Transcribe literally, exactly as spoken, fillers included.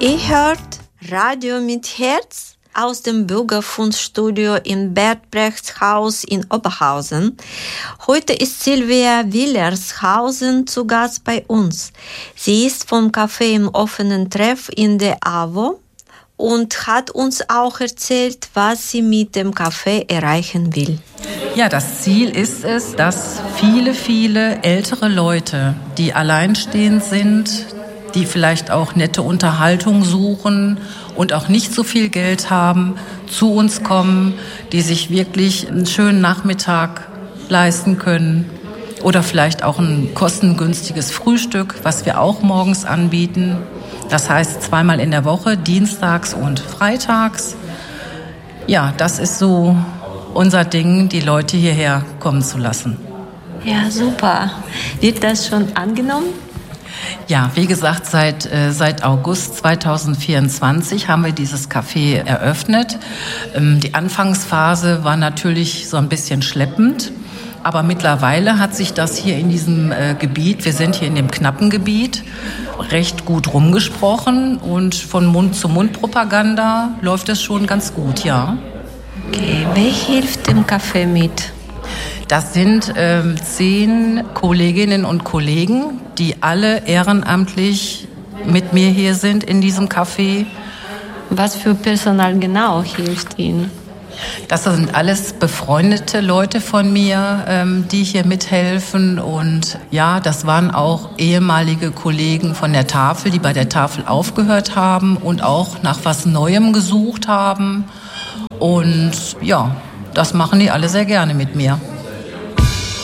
Ihr hört Radio mit Herz aus dem Bürgerfundstudio in Bert Brechts Haus in Oberhausen. Heute ist Silvia Willershausen zu Gast bei uns. Sie ist vom Café im offenen Treff in der A W O und hat uns auch erzählt, was sie mit dem Café erreichen will. Ja, das Ziel ist es, dass viele, viele ältere Leute, die alleinstehend sind, die vielleicht auch nette Unterhaltung suchen und auch nicht so viel Geld haben, zu uns kommen, die sich wirklich einen schönen Nachmittag leisten können oder vielleicht auch ein kostengünstiges Frühstück, was wir auch morgens anbieten. Das heißt zweimal in der Woche, dienstags und freitags. Ja, das ist so unser Ding, die Leute hierher kommen zu lassen. Ja, super. Wird das schon angenommen? Ja, wie gesagt, seit, äh, seit August zweitausendvierundzwanzig haben wir dieses Café eröffnet. Ähm, die Anfangsphase war natürlich so ein bisschen schleppend, aber mittlerweile hat sich das hier in diesem äh, Gebiet, wir sind hier in dem Knappengebiet, recht gut rumgesprochen und von Mund-zu-Mund-Propaganda läuft es schon ganz gut, ja. Okay, wer hilft dem Café mit? Das sind ähm, zehn Kolleginnen und Kollegen, die alle ehrenamtlich mit mir hier sind in diesem Café. Was für Personal genau hilft Ihnen? Das sind alles befreundete Leute von mir, ähm, die hier mithelfen. Und ja, das waren auch ehemalige Kollegen von der Tafel, die bei der Tafel aufgehört haben und auch nach was Neuem gesucht haben. Und ja, das machen die alle sehr gerne mit mir.